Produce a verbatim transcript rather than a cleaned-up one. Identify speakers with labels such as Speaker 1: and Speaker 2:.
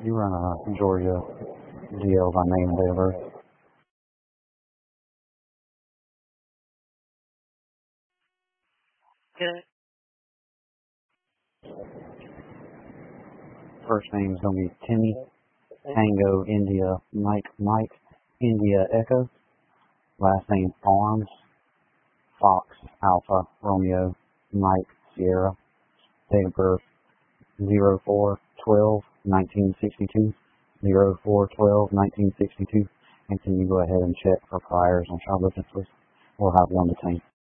Speaker 1: You run a Georgia D L by name and date of birth.
Speaker 2: Good.
Speaker 1: First name's gonna be Timmy, Tango, India, Mike, Mike, India, Echo. Last name Arms, Fox, Alpha, Romeo, Mike, Sierra. Date of birth zero four twelve nineteen sixty-two. zero four twelve nineteen sixty-two. And can you go ahead and check for priors on child abuse? We'll have one detained.